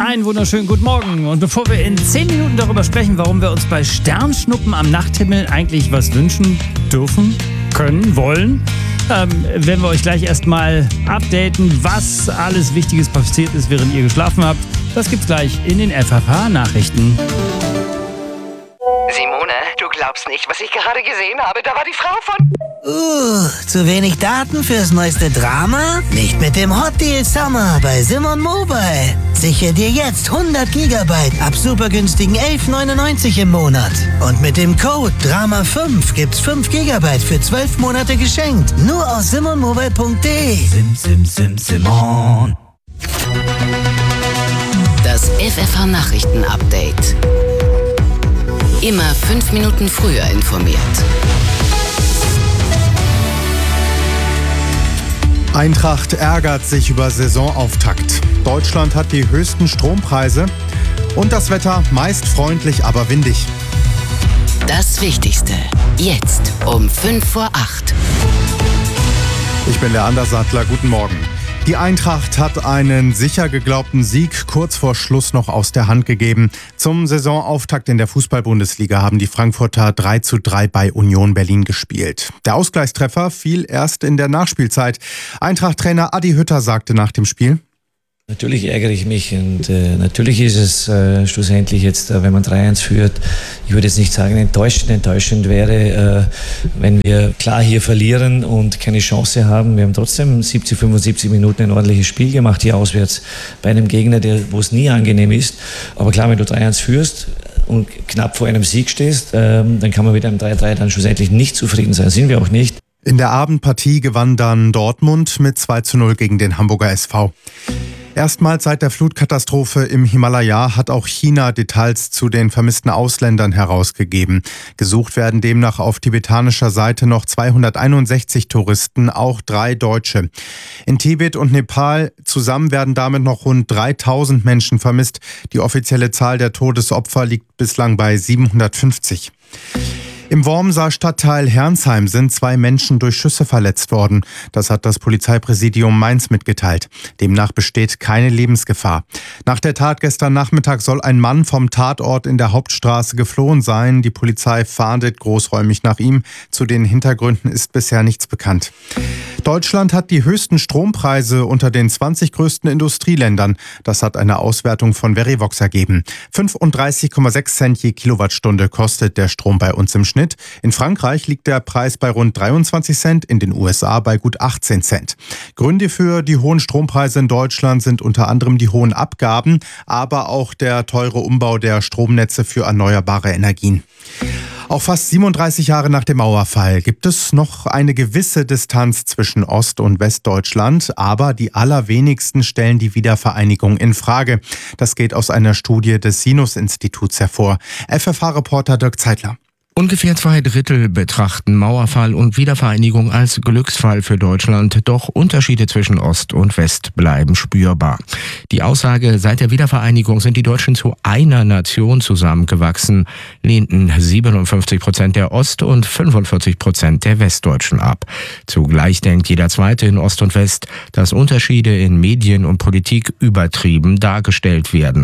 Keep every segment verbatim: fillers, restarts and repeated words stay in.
Einen wunderschönen guten Morgen. Und bevor wir in zehn Minuten darüber sprechen, warum wir uns bei Sternschnuppen am Nachthimmel eigentlich was wünschen dürfen, können, wollen, ähm, werden wir euch gleich erstmal updaten, was alles Wichtiges passiert ist, während ihr geschlafen habt. Das gibt's gleich in den F F H-Nachrichten. Simone, du glaubst nicht, was ich gerade gesehen habe. Da war die Frau von... Uh, zu wenig Daten fürs neueste Drama? Nicht mit dem Hot Deal Summer bei Simon Mobile. Sichere dir jetzt hundert Gigabyte ab super günstigen elf neunundneunzig im Monat. Und mit dem Code Drama fünf gibt's fünf Gigabyte für zwölf Monate geschenkt. Nur aus simon mobile punkt de. Sim, sim, sim, Simon. Das F F H-Nachrichten-Update. Immer fünf Minuten früher informiert. Eintracht ärgert sich über Saisonauftakt. Deutschland hat die höchsten Strompreise und das Wetter meist freundlich, aber windig. Das Wichtigste. Jetzt um fünf vor acht. Ich bin der Anders Sattler. Guten Morgen. Die Eintracht hat einen sicher geglaubten Sieg kurz vor Schluss noch aus der Hand gegeben. Zum Saisonauftakt in der Fußball-Bundesliga haben die Frankfurter drei zu drei bei Union Berlin gespielt. Der Ausgleichstreffer fiel erst in der Nachspielzeit. Eintracht-Trainer Adi Hütter sagte nach dem Spiel: Natürlich ärgere ich mich und äh, natürlich ist es äh, schlussendlich jetzt, äh, wenn man drei eins führt, ich würde jetzt nicht sagen enttäuschend, enttäuschend wäre, äh, wenn wir klar hier verlieren und keine Chance haben. Wir haben trotzdem siebzig, fünfundsiebzig Minuten ein ordentliches Spiel gemacht hier auswärts bei einem Gegner, der, wo es nie angenehm ist. Aber klar, wenn du drei eins führst und knapp vor einem Sieg stehst, äh, dann kann man mit einem drei drei dann schlussendlich nicht zufrieden sein. Sind wir auch nicht. In der Abendpartie gewann dann Dortmund mit zwei zu null gegen den Hamburger S V. Erstmals seit der Flutkatastrophe im Himalaya hat auch China Details zu den vermissten Ausländern herausgegeben. Gesucht werden demnach auf tibetanischer Seite noch zweihunderteinundsechzig Touristen, auch drei Deutsche. In Tibet und Nepal zusammen werden damit noch rund dreitausend Menschen vermisst. Die offizielle Zahl der Todesopfer liegt bislang bei siebenhundertfünfzig. Im Wormser Stadtteil Herrnsheim sind zwei Menschen durch Schüsse verletzt worden. Das hat das Polizeipräsidium Mainz mitgeteilt. Demnach besteht keine Lebensgefahr. Nach der Tat gestern Nachmittag soll ein Mann vom Tatort in der Hauptstraße geflohen sein. Die Polizei fahndet großräumig nach ihm. Zu den Hintergründen ist bisher nichts bekannt. Deutschland hat die höchsten Strompreise unter den zwanzig größten Industrieländern. Das hat eine Auswertung von Verivox ergeben. fünfunddreißig Komma sechs Cent je Kilowattstunde kostet der Strom bei uns im Schnitt. In Frankreich liegt der Preis bei rund dreiundzwanzig Cent, in den U S A bei gut achtzehn Cent. Gründe für die hohen Strompreise in Deutschland sind unter anderem die hohen Abgaben, aber auch der teure Umbau der Stromnetze für erneuerbare Energien. Auch fast siebenunddreißig Jahre nach dem Mauerfall gibt es noch eine gewisse Distanz zwischen Ost- und Westdeutschland, aber die allerwenigsten stellen die Wiedervereinigung in Frage. Das geht aus einer Studie des Sinus-Instituts hervor. F F H-Reporter Dirk Zeitler. Ungefähr zwei Drittel betrachten Mauerfall und Wiedervereinigung als Glücksfall für Deutschland, doch Unterschiede zwischen Ost und West bleiben spürbar. Die Aussage, seit der Wiedervereinigung sind die Deutschen zu einer Nation zusammengewachsen, lehnten siebenundfünfzig Prozent der Ost- und fünfundvierzig Prozent der Westdeutschen ab. Zugleich denkt jeder Zweite in Ost und West, dass Unterschiede in Medien und Politik übertrieben dargestellt werden.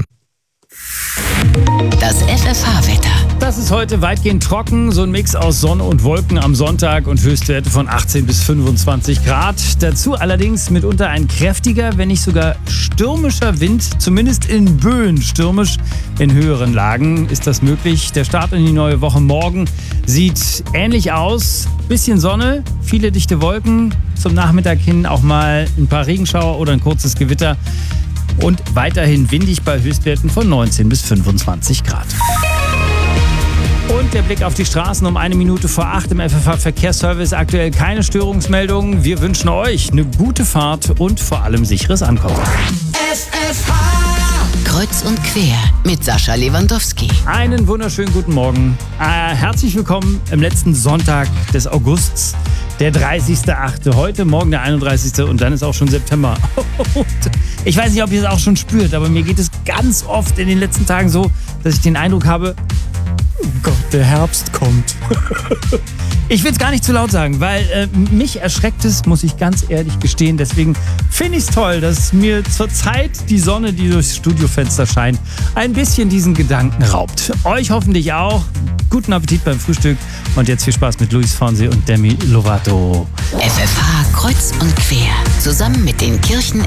Das F F H-Wetter. Das ist heute weitgehend trocken, so ein Mix aus Sonne und Wolken am Sonntag und Höchstwerte von achtzehn bis fünfundzwanzig Grad. Dazu allerdings mitunter ein kräftiger, wenn nicht sogar stürmischer Wind, zumindest in Böen stürmisch. In höheren Lagen ist das möglich. Der Start in die neue Woche morgen sieht ähnlich aus. Bisschen Sonne, viele dichte Wolken, zum Nachmittag hin auch mal ein paar Regenschauer oder ein kurzes Gewitter. Und weiterhin windig bei Höchstwerten von neunzehn bis fünfundzwanzig Grad. Und der Blick auf die Straßen um eine Minute vor acht im F F H-Verkehrsservice. Aktuell keine Störungsmeldungen. Wir wünschen euch eine gute Fahrt und vor allem sicheres Ankommen. F F H Kreuz und quer mit Sascha Lewandowski. Einen wunderschönen guten Morgen. Äh, herzlich willkommen im letzten Sonntag des Augusts. Der dreißigster achte Heute, morgen der einunddreißigste und dann ist auch schon September. Und ich weiß nicht, ob ihr es auch schon spürt, aber mir geht es ganz oft in den letzten Tagen so, dass ich den Eindruck habe, oh Gott, der Herbst kommt. Ich will es gar nicht zu laut sagen, weil äh, mich erschreckt es, muss ich ganz ehrlich gestehen. Deswegen finde ich es toll, dass mir zurzeit die Sonne, die durchs Studiofenster scheint, ein bisschen diesen Gedanken raubt. Euch hoffentlich auch. Guten Appetit beim Frühstück und jetzt viel Spaß mit Luis Fonsi und Demi Lovato. F F H kreuz und quer. Zusammen mit den Kirchen